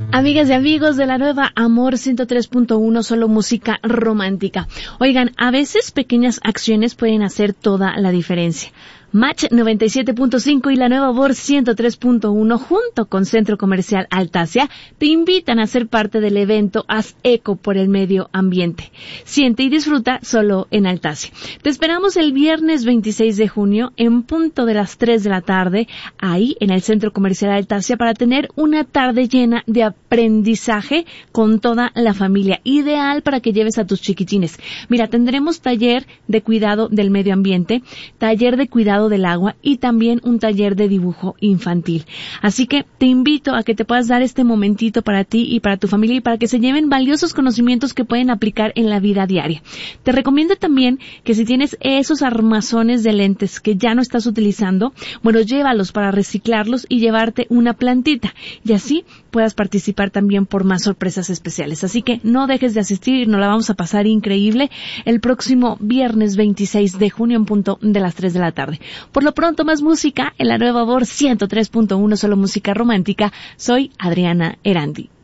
Amigas y amigos de la nueva Amor 103.1, solo música romántica. Oigan, a veces pequeñas acciones pueden hacer toda la diferencia. Match 97.5 y la nueva Amor 103.1 junto con Centro Comercial Altasia te invitan a ser parte del evento Haz Eco por el Medio Ambiente. Siente y disfruta solo en Altasia. Te esperamos el viernes 26 de junio en punto de las 3 de la tarde ahí en el Centro Comercial Altasia para tener una tarde llena de aprendizaje con toda la familia. Ideal para que lleves a tus chiquitines. Mira, tendremos taller de cuidado del medio ambiente, taller de cuidado del agua y también un taller de dibujo infantil. Así que te invito a que te puedas dar este momentito para ti y para tu familia y para que se lleven valiosos conocimientos que pueden aplicar en la vida diaria. Te recomiendo también que si tienes esos armazones de lentes que ya no estás utilizando, bueno, llévalos para reciclarlos y llevarte una plantita y así puedas participar también por más sorpresas especiales. Así que no dejes de asistir, nos la vamos a pasar increíble el próximo viernes 26 de junio en punto de las 3 de la tarde. Por lo pronto, más música en la nueva Amor 103.1, solo música romántica. Soy Adriana Erandi.